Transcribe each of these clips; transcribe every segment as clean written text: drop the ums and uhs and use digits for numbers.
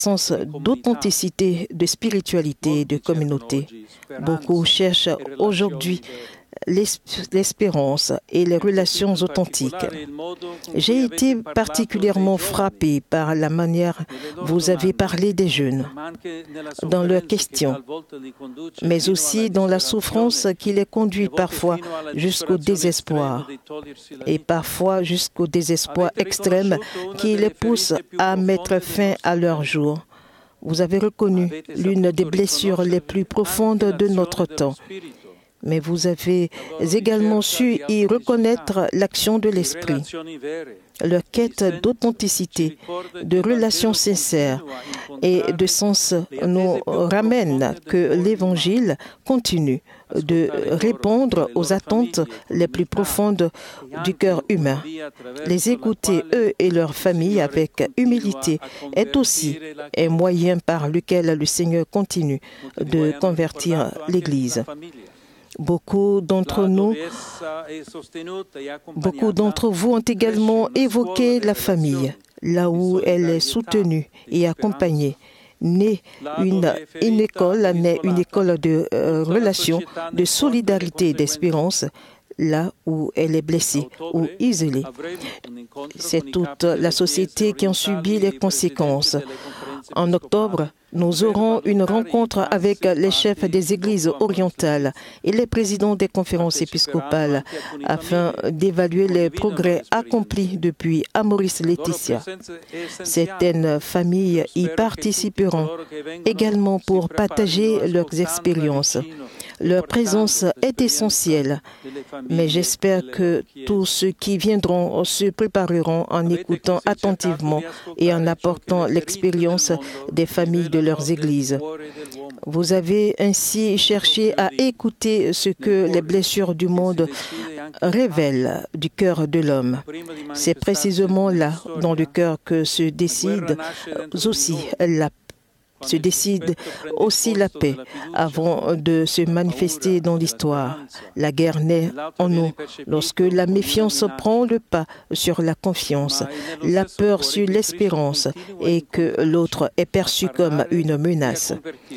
sens d'authenticité, de spiritualité, de communauté. Beaucoup cherchent aujourd'hui l'espérance et les relations authentiques. J'ai été particulièrement frappé par la manière dont vous avez parlé des jeunes, dans leurs questions, mais aussi dans la souffrance qui les conduit parfois jusqu'au désespoir, et parfois jusqu'au désespoir extrême qui les pousse à mettre fin à leur jour. Vous avez reconnu l'une des blessures les plus profondes de notre temps. Mais vous avez également su y reconnaître l'action de l'Esprit. Leur quête d'authenticité, de relations sincères et de sens nous ramène que l'Évangile continue de répondre aux attentes les plus profondes du cœur humain. Les écouter, eux et leurs familles, avec humilité, est aussi un moyen par lequel le Seigneur continue de convertir l'Église. Beaucoup d'entre vous ont également évoqué la famille, là où elle est soutenue et accompagnée. Une école de relations, de solidarité et d'espérance, là où elle est blessée ou isolée. C'est toute la société qui en subit les conséquences. En octobre, nous aurons une rencontre avec les chefs des églises orientales et les présidents des conférences épiscopales afin d'évaluer les progrès accomplis depuis Amoris Laetitia. Certaines familles y participeront également pour partager leurs expériences. Leur présence est essentielle, mais j'espère que tous ceux qui viendront se prépareront en écoutant attentivement et en apportant l'expérience des familles de leurs églises. Vous avez ainsi cherché à écouter ce que les blessures du monde révèlent du cœur de l'homme. C'est précisément là, dans le cœur, que se décide aussi la paix avant de se manifester dans l'histoire. La guerre naît en nous lorsque la méfiance prend le pas sur la confiance, la peur sur l'espérance et que l'autre est perçu comme une menace.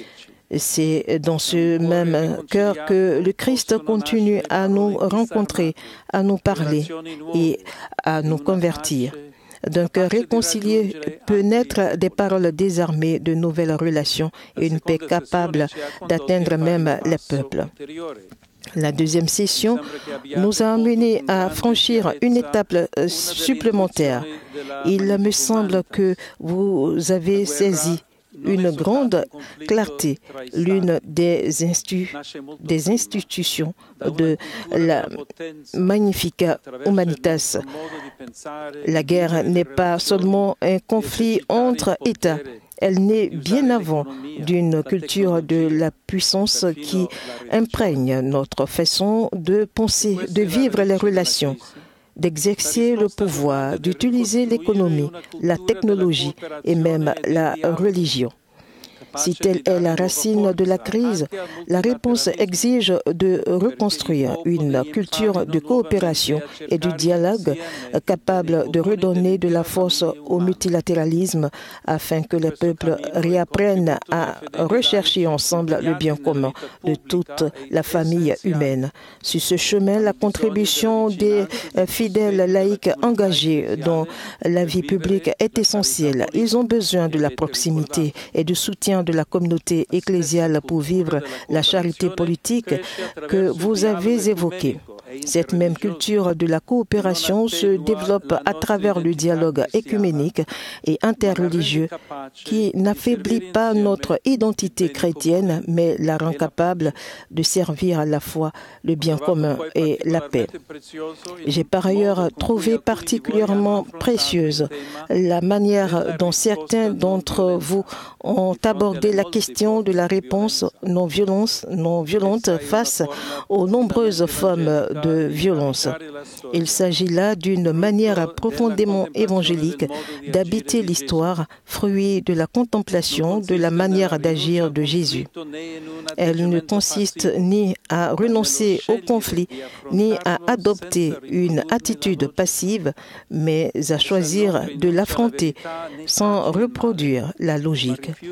C'est dans ce même cœur que le Christ continue à nous rencontrer, à nous parler et à nous convertir. D'un cœur réconcilié peut naître des paroles désarmées, de nouvelles relations et une paix capable d'atteindre même les peuples. La deuxième session nous a amenés à franchir une étape supplémentaire. Il me semble que vous avez saisi une grande clarté, l'une des institutions de la Magnificat Humanitas. La guerre n'est pas seulement un conflit entre États, elle naît bien avant d'une culture de la puissance qui imprègne notre façon de penser, de vivre les relations, d'exercer le pouvoir, d'utiliser l'économie, la technologie et même la religion. Si telle est la racine de la crise, la réponse exige de reconstruire une culture de coopération et du dialogue capable de redonner de la force au multilatéralisme afin que les peuples réapprennent à rechercher ensemble le bien commun de toute la famille humaine. Sur ce chemin, la contribution des fidèles laïcs engagés dans la vie publique est essentielle. Ils ont besoin de la proximité et du soutien de la communauté ecclésiale pour vivre la charité politique que vous avez évoquée. Cette même culture de la coopération se développe à travers le dialogue écuménique et interreligieux qui n'affaiblit pas notre identité chrétienne, mais la rend capable de servir à la fois le bien commun et la paix. J'ai par ailleurs trouvé particulièrement précieuse la manière dont certains d'entre vous ont abordé la question de la réponse non violente face aux nombreuses formes de violence. Il s'agit là d'une manière profondément évangélique d'habiter l'histoire, fruit de la contemplation de la manière d'agir de Jésus. Elle ne consiste ni à renoncer au conflit, ni à adopter une attitude passive, mais à choisir de l'affronter sans reproduire la logique.